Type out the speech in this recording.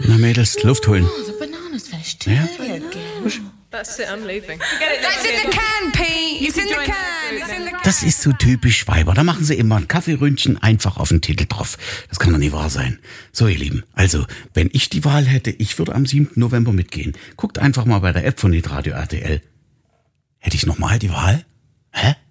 Na Mädels, Luft holen. Oh, the bananas vegetarian again. That's it, I'm leaving. That's in the can, Pete. It's in the can. It's in the can. Das ist so typisch Weiber. Da machen sie immer ein Kaffeeründchen einfach auf den Titel drauf. Das kann doch nicht wahr sein. So, ihr Lieben, also, wenn ich die Wahl hätte, ich würde am 7. November mitgehen. Guckt einfach mal bei der App von Hitradio RTL. Hätte ich nochmal die Wahl? Hä?